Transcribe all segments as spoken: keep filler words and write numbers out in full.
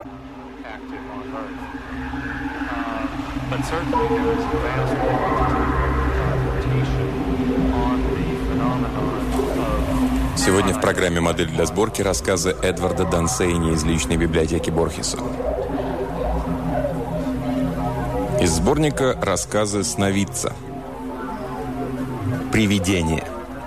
Сегодня в программе «Модель для сборки» рассказы Эдварда Дансейни из личной библиотеки Борхеса. Из сборника «Рассказы сновидца». Привидение.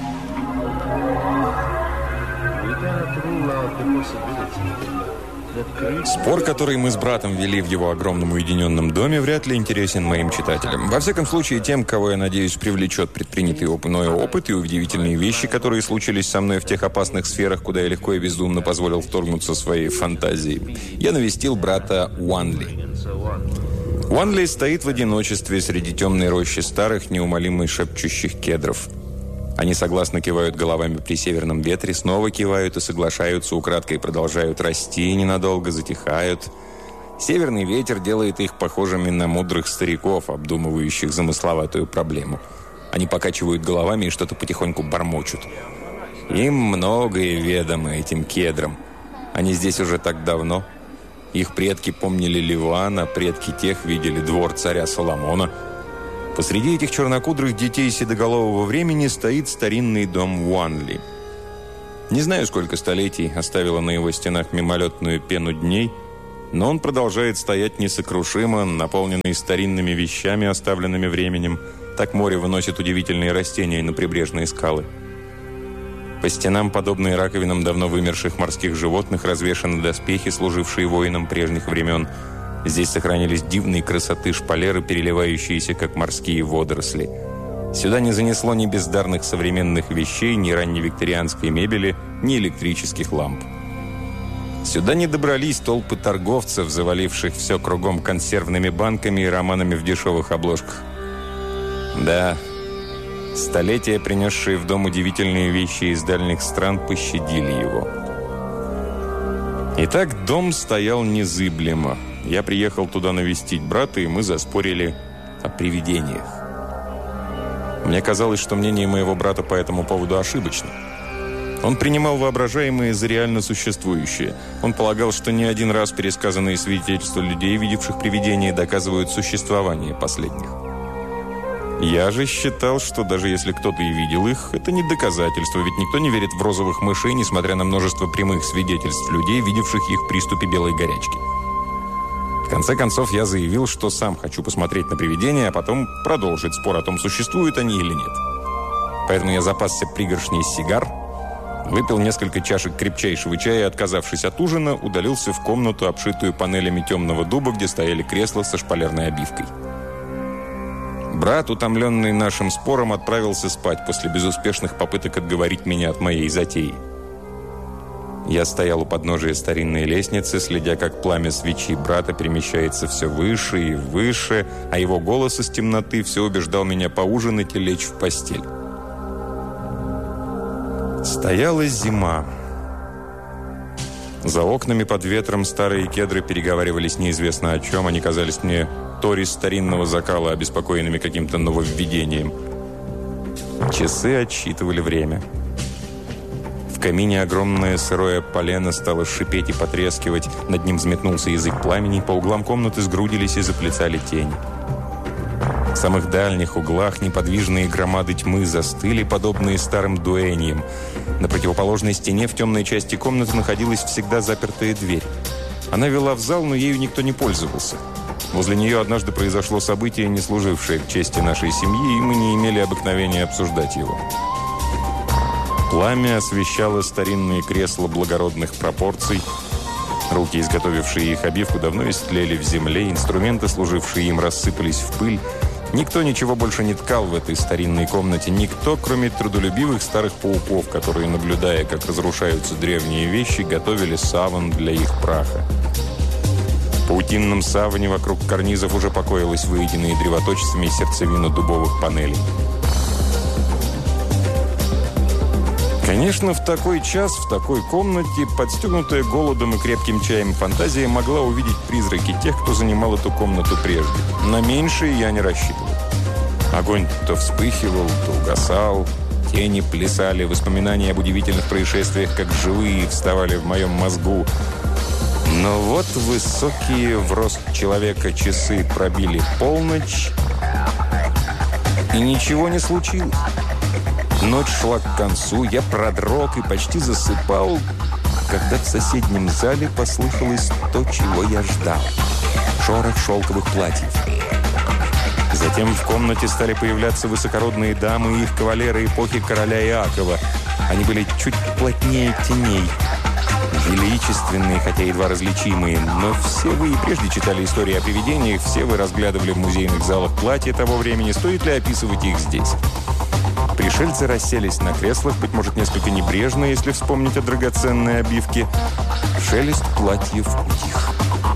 Спор, который мы с братом вели в его огромном уединенном доме, вряд ли интересен моим читателям. Во всяком случае, тем, кого, я надеюсь, привлечет предпринятый мною опыт и удивительные вещи, которые случились со мной в тех опасных сферах, куда я легко и бездумно позволил вторгнуться своей фантазией. Я навестил брата Уанли. Уанли стоит в одиночестве среди темной рощи старых, неумолимо шепчущих кедров. Они согласно кивают головами при северном ветре, снова кивают и соглашаются, украдкой продолжают расти, ненадолго затихают. Северный ветер делает их похожими на мудрых стариков, обдумывающих замысловатую проблему. Они покачивают головами и что-то потихоньку бормочут. Им многое ведомо, этим кедрам. Они здесь уже так давно. Их предки помнили Ливан, а предки тех видели двор царя Соломона. Посреди этих чернокудрых детей седоголового времени стоит старинный дом Уанли. Не знаю, сколько столетий оставило на его стенах мимолетную пену дней, но он продолжает стоять несокрушимо, наполненный старинными вещами, оставленными временем. Так море выносит удивительные растения на прибрежные скалы. По стенам, подобные раковинам давно вымерших морских животных, развешаны доспехи, служившие воинам прежних времен. Здесь сохранились дивные красоты шпалеры, переливающиеся, как морские водоросли. Сюда не занесло ни бездарных современных вещей, ни ранневикторианской мебели, ни электрических ламп. Сюда не добрались толпы торговцев, заваливших все кругом консервными банками и романами в дешевых обложках. Да, столетия, принесшие в дом удивительные вещи из дальних стран, пощадили его. Итак, дом стоял незыблемо. Я приехал туда навестить брата, и мы заспорили о привидениях. Мне казалось, что мнение моего брата по этому поводу ошибочно. Он принимал воображаемое за реально существующее. Он полагал, что не один раз пересказанные свидетельства людей, видевших привидения, доказывают существование последних. Я же считал, что даже если кто-то и видел их, это не доказательство, ведь никто не верит в розовых мышей, несмотря на множество прямых свидетельств людей, видевших их в приступе белой горячки. В конце концов, я заявил, что сам хочу посмотреть на привидения, а потом продолжить спор о том, существуют они или нет. Поэтому я запасся пригоршней сигар, выпил несколько чашек крепчайшего чая и, отказавшись от ужина, удалился в комнату, обшитую панелями темного дуба, где стояли кресла со шпалерной обивкой. Брат, утомленный нашим спором, отправился спать после безуспешных попыток отговорить меня от моей затеи. Я стоял у подножия старинной лестницы, следя, как пламя свечи брата перемещается все выше и выше, а его голос из темноты все убеждал меня поужинать и лечь в постель. Стояла зима. За окнами под ветром старые кедры переговаривались неизвестно о чем. Они казались мне то из старинного закала, обеспокоенными каким-то нововведением. Часы отсчитывали время. В камине огромное сырое полено стало шипеть и потрескивать. Над ним взметнулся язык пламени. По углам комнаты сгрудились и заплясали тени. В самых дальних углах неподвижные громады тьмы застыли, подобные старым дуэниям. На противоположной стене в темной части комнаты находилась всегда запертая дверь. Она вела в зал, но ею никто не пользовался. Возле нее однажды произошло событие, не служившее к чести нашей семьи, и мы не имели обыкновения обсуждать его. Пламя освещало старинные кресла благородных пропорций. Руки, изготовившие их обивку, давно истлели в земле. Инструменты, служившие им, рассыпались в пыль. Никто ничего больше не ткал в этой старинной комнате. Никто, кроме трудолюбивых старых пауков, которые, наблюдая, как разрушаются древние вещи, готовили саван для их праха. В паутинном саване вокруг карнизов уже покоилась выеденные древоточцами сердцевина дубовых панелей. Конечно, в такой час, в такой комнате, подстегнутая голодом и крепким чаем фантазия могла увидеть призраки тех, кто занимал эту комнату прежде. На меньшее я не рассчитывал. Огонь то вспыхивал, то угасал, тени плясали, воспоминания об удивительных происшествиях, как живые, вставали в моем мозгу. Но вот высокие в рост человека часы пробили полночь, и ничего не случилось. Ночь шла к концу, я продрог и почти засыпал, когда в соседнем зале послышалось то, чего я ждал. Шорох шелковых платьев. Затем в комнате стали появляться высокородные дамы и их кавалеры эпохи короля Иакова. Они были чуть плотнее теней. Величественные, хотя едва различимые, но все вы и прежде читали истории о привидениях, все вы разглядывали в музейных залах платья того времени, стоит ли описывать их здесь? Пришельцы расселись на креслах, быть может, несколько небрежно, если вспомнить о драгоценной обивке. Шелест платьев утих.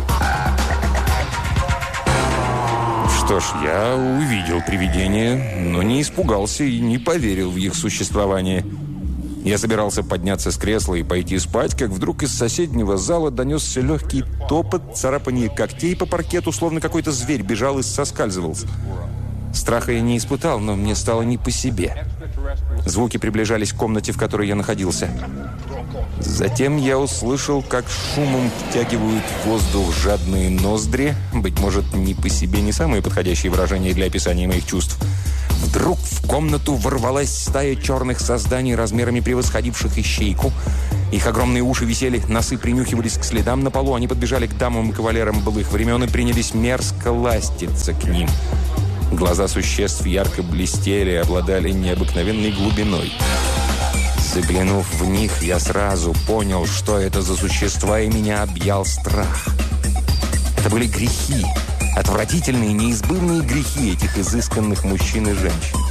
Что ж, я увидел привидения, но не испугался и не поверил в их существование. Я собирался подняться с кресла и пойти спать, как вдруг из соседнего зала донесся легкий топот, царапание когтей по паркету, словно какой-то зверь бежал и соскальзывался. Страха я не испытал, но мне стало не по себе. Звуки приближались к комнате, в которой я находился. Затем я услышал, как шумом втягивают в воздух жадные ноздри. Быть может, не по себе не самые подходящие выражения для описания моих чувств. Вдруг в комнату ворвалась стая черных созданий, размерами превосходивших ищейку. Их огромные уши висели, носы принюхивались к следам на полу. Они подбежали к дамам и кавалерам былых времен и принялись мерзко ластиться к ним. Глаза существ ярко блестели и обладали необыкновенной глубиной. Заглянув в них, я сразу понял, что это за существа, и меня объял страх. Это были грехи. Отвратительные, неизбывные грехи этих изысканных мужчин и женщин.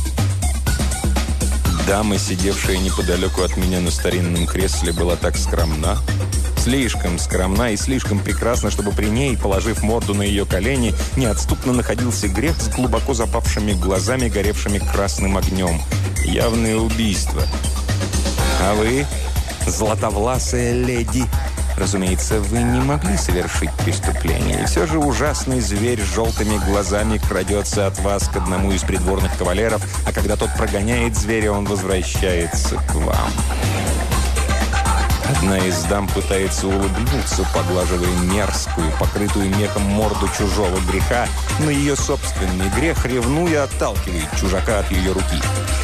Дама, сидевшая неподалеку от меня на старинном кресле, была так скромна, слишком скромна и слишком прекрасна, чтобы при ней, положив морду на ее колени, неотступно находился грех с глубоко запавшими глазами, горевшими красным огнем. Явное убийство. А вы, златовласая леди, разумеется, вы не могли совершить преступление. И все же ужасный зверь с желтыми глазами крадется от вас к одному из придворных кавалеров, а когда тот прогоняет зверя, он возвращается к вам. Одна из дам пытается улыбнуться, поглаживая мерзкую, покрытую мехом морду чужого греха, но ее собственный грех, ревнуя, отталкивает чужака от ее руки.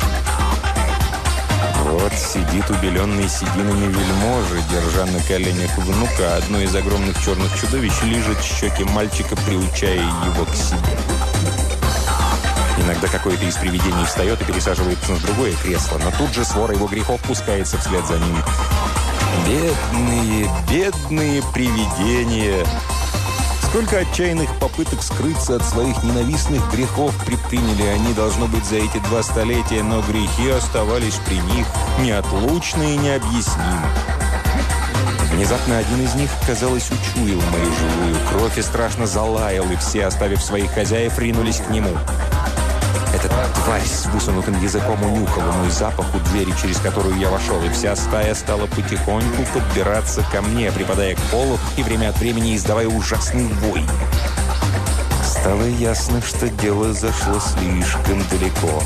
Вот сидит убеленный сединами вельможа, держа на коленях внука. Одно из огромных черных чудовищ лижет щеки мальчика, приучая его к себе. Иногда какое-то из привидений встает и пересаживается на другое кресло, но тут же свора его грехов пускается вслед за ним. Бедные, бедные привидения! Сколько отчаянных попыток скрыться от своих ненавистных грехов предприняли они, должно быть, за эти два столетия, но грехи оставались при них неотлучны и необъяснимы. Внезапно один из них, казалось, учуял мою живую кровь и страшно залаял, и все, оставив своих хозяев, ринулись к нему. Эта тварь с высунутым языком унюхала мой запах у двери, через которую я вошел, и вся стая стала потихоньку подбираться ко мне, припадая к полу и время от времени издавая ужасный вой. Стало ясно, что дело зашло слишком далеко.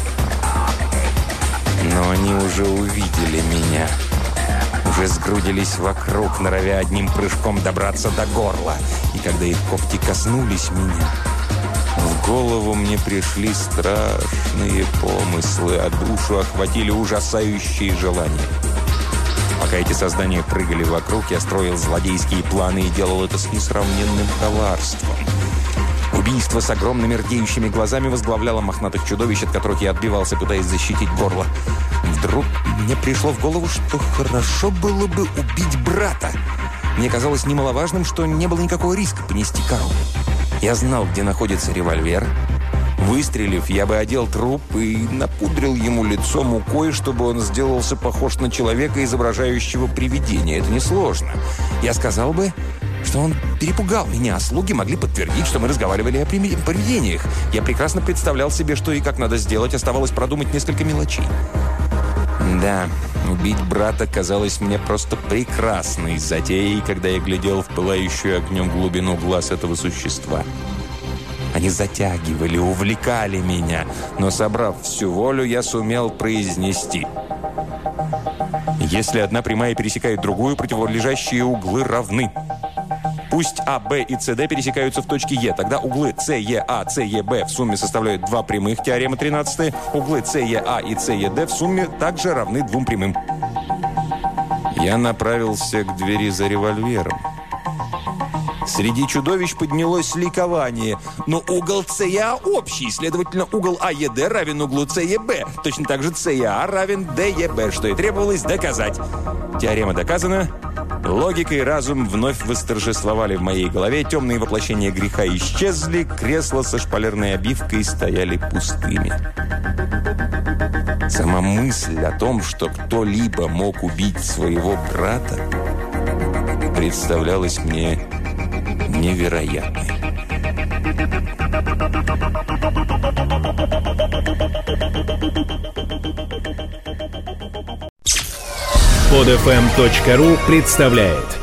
Но они уже увидели меня. Уже сгрудились вокруг, норовя одним прыжком добраться до горла. И когда их когти коснулись меня, в голову мне пришли страшные помыслы, а душу охватили ужасающие желания. Пока эти создания прыгали вокруг, я строил злодейские планы и делал это с несравненным коварством. Убийство с огромными рдеющими глазами возглавляло мохнатых чудовищ, от которых я отбивался, пытаясь защитить горло. Вдруг мне пришло в голову, что хорошо было бы убить брата. Мне казалось немаловажным, что не было никакого риска понести кару. Я знал, где находится револьвер. Выстрелив, я бы одел труп и напудрил ему лицо мукой, чтобы он сделался похож на человека, изображающего привидение. Это несложно. Я сказал бы, что он перепугал меня, а слуги могли подтвердить, что мы разговаривали о привидениях. Я прекрасно представлял себе, что и как надо сделать, оставалось продумать несколько мелочей. Да, убить брата казалось мне просто прекрасной затеей, когда я глядел в пылающую огнем глубину глаз этого существа. Они затягивали, увлекали меня, но, собрав всю волю, я сумел произнести: если одна прямая пересекает другую, противолежащие углы равны. Пусть А, Б и С, Д пересекаются в точке Е. Тогда углы С, Е, А, С, Е, Б в сумме составляют два прямых, теорема тринадцать. Углы С, Е, А и С, Е, Д в сумме также равны двум прямым. Я направился к двери за револьвером. Среди чудовищ поднялось ликование. Но угол С Е А общий, следовательно, угол А Е Д равен углу С Е Б. Точно так же С Е А равен Д Е Б, что и требовалось доказать. Теорема доказана. Логика и разум вновь восторжествовали в моей голове. Темные воплощения греха исчезли. Кресла со шпалерной обивкой стояли пустыми. Сама мысль о том, что кто-либо мог убить своего брата, представлялась мне невероятной. под эф эм точка ру представляет